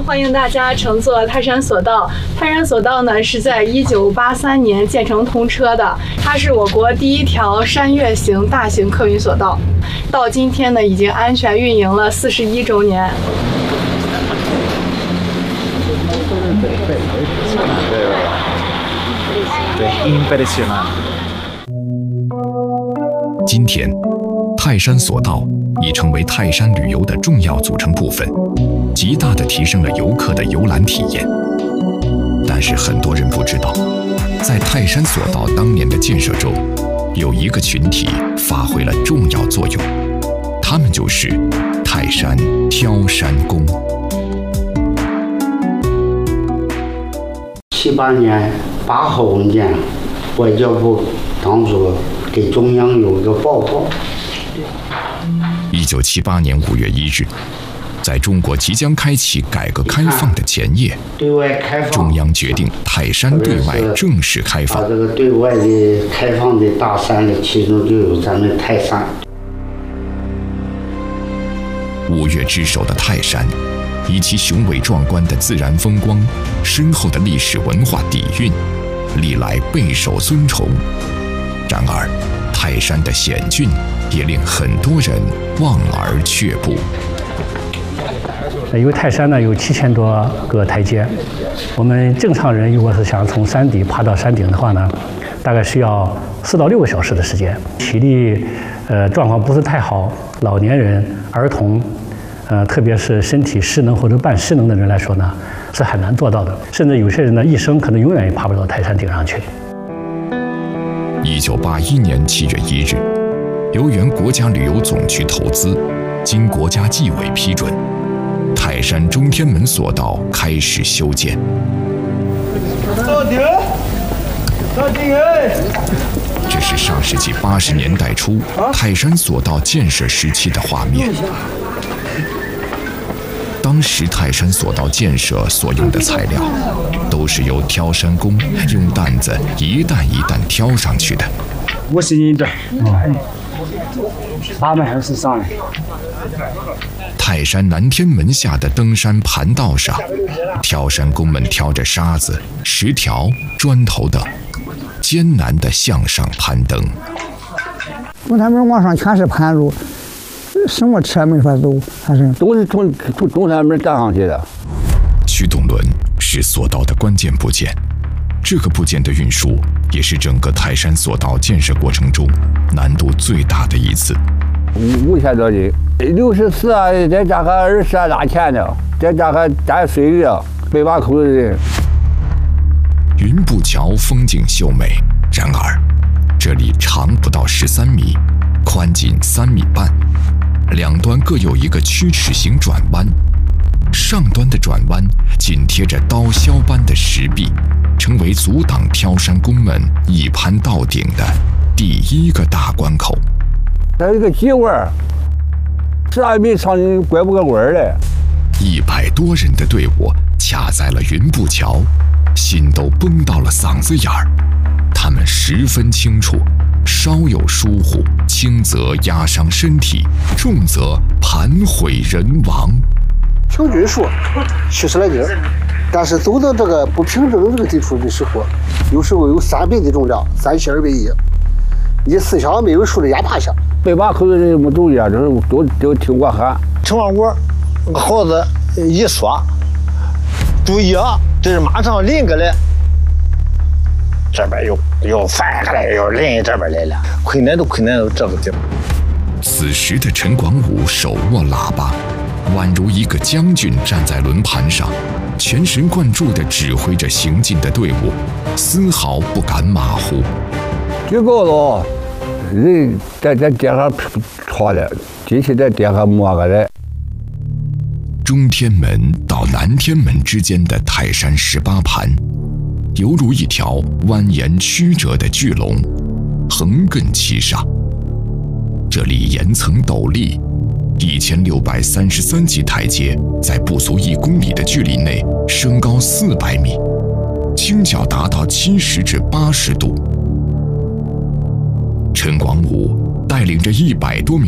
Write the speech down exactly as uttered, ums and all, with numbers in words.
欢迎大家乘坐泰山索道。泰山索道呢是在一九八三年建成通车的，它是我国第一条山岳型大型客运索道，到今天呢已经安全运营了四十一周年。 今天，泰山索道已成为泰山旅游的重要组成部分，极大地提升了游客的游览体验。但是很多人不知道，在泰山索道当年的建设中，有一个群体发挥了重要作用，他们就是泰山挑山工。 七八年八号文件，外交部当初给中央有一个报告。 一九七八年五月一日，在中国即将开启改革开放的前夜， 对外开放， 中央决定泰山对外正式开放。 把这个对外的开放的大山的，其中就有咱们泰山。 五岳之首的泰山，以其雄伟壮观的自然风光、深厚的历史文化底蕴，历来备受尊崇。然而，泰山的险峻也令很多人望而却步。 因为泰山呢有七千多个台阶，我们正常人如果是想从山底爬到山顶的话呢，大概需要四到六个小时的时间。体力呃状况不是太好，老年人、儿童，呃特别是身体失能或者半失能的人来说呢，是很难做到的。甚至有些人呢，一生可能永远也爬不到泰山顶上去。 一九八一年七月一日，由原国家旅游总局投资，经国家纪委批准，泰山中天门索道开始修建。 到顶，到顶哎！ 这是上世纪八十年代初泰山索道建设时期的画面。当时泰山索道建设所用的材料，都是由挑山工用担子一担一担挑上去的。 五十斤的，嗯，八百二十上来。 泰山南天门下的登山盘道上，挑山工们挑着沙子、石条、砖头等，艰难地向上攀登。 从他们往上全是盘路，什么车没法走，还是都是从从中山门站上去的。 驱动轮是索道的关键部件，这个部件的运输也是整个泰山索道建设过程中难度最大的一次。 五五千多斤，六十四啊，再加个二十啊拉钱的，再加个沾水的，北洼口的人。 云步桥风景秀美，然而这里长不到十三米，宽仅三米半，两端各有一个曲尺形转弯，上端的转弯紧贴着刀削般的石壁，成为阻挡挑山工们一攀到顶的第一个大关口。 它有一个鸡窝，十二米长，拐不个弯儿嘞。 一百多人的队伍卡在了云步桥，心都绷到了嗓子眼儿。他们十分清楚，稍有疏忽，轻则压伤身体，重则盘毁人亡。 平均数七十来斤，但是走到这个不平整的这个地处的时候，有时候有三倍的重量，三七二百一，你思想没有受的压趴下。 北洼口的人们都一样，都都都听过喊。 城王窝，耗子一说，注意啊，这是马上另一个来，这边又又翻过来，又另这边来了，困难都困难到这个地方。 此时的陈广武手握喇叭，宛如一个将军站在轮盘上，全神贯注地指挥着行进的队伍，丝毫不敢马虎。 最高了，人在在地上穿的，机器在地上摸个的。 中天门到南天门之间的泰山十八盘，犹如一条蜿蜒曲折的巨龙，横亘其上。这里岩层陡立，一千六百三十三级台阶在不足一公里的距离内升高四百米，倾角达到七十至八十度。陈广武带领着一百多名